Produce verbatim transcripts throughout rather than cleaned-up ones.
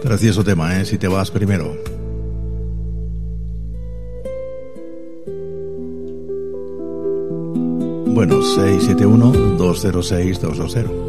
Precioso tema, ¿eh? Si te vas primero. Bueno, seis siete uno, dos cero seis, dos dos cero.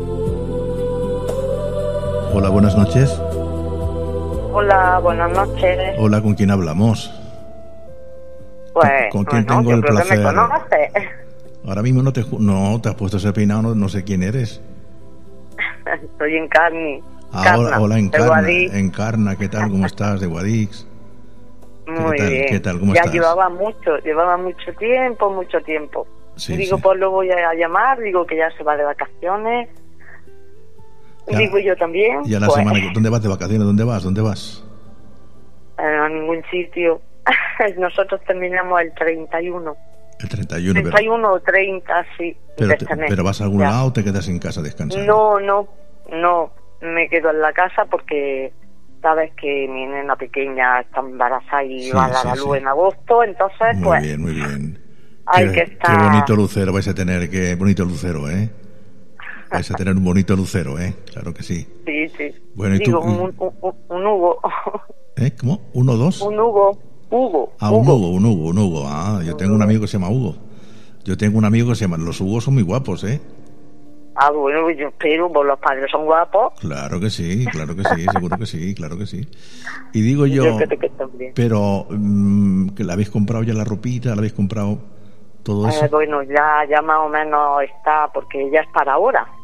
Hola, buenas noches. Hola, buenas noches. Hola, ¿con quién hablamos? Pues, ¿Con, con quién bueno, tengo yo el creo placer? que me conoces. Ahora mismo no te ju- no te has puesto ese peinado, no, no sé quién eres. Estoy en Carni. Ah, Carna, hola, hola, de Encarna, Guadix. Encarna, ¿qué tal? ¿Cómo estás? De Guadix. Muy ¿Qué tal? bien. ¿Qué tal? ¿Cómo ya estás? llevaba mucho, llevaba mucho tiempo, mucho tiempo. Sí, digo, sí. pues lo voy a llamar, digo que ya se va de vacaciones. Ya- digo yo también. Ya la pues, semana que... ¿Dónde vas de vacaciones? ¿Dónde vas? ¿Dónde vas? a ningún sitio. Nosotros terminamos el treinta y uno. El treinta y uno, pero... treinta y uno o treinta, sí. Pero, de te- este mes. pero vas a algún Ya. lado o te quedas en casa descansando. No, no, no. Me quedo en la casa porque sabes que mi nena pequeña está embarazada y Sí, va a dar sí, a luz sí. en agosto, entonces Muy pues bien, muy bien. hay qué, que estar... qué bonito lucero vais a tener, qué bonito lucero, ¿eh? Vais a tener un bonito lucero, ¿eh? Claro que sí. Sí, sí. Bueno, ¿y Digo, tú? un, un, un, un Hugo. ¿Eh? ¿Cómo? ¿Uno, dos? un Hugo. Hugo. Ah, un Hugo, un Hugo, un Hugo. Ah, yo tengo un amigo que se llama Hugo. Yo tengo un amigo que se llama... Los Hugos son muy guapos, ¿eh? Ah, bueno, yo espero, pues los padres son guapos. Claro que sí, claro que sí, seguro que sí, claro que sí. Y digo yo, Yo creo que también. pero mm, que la habéis comprado ya la ropita, la habéis comprado todo eso. Eh, bueno, ya, ya más o menos está, porque ya es para ahora.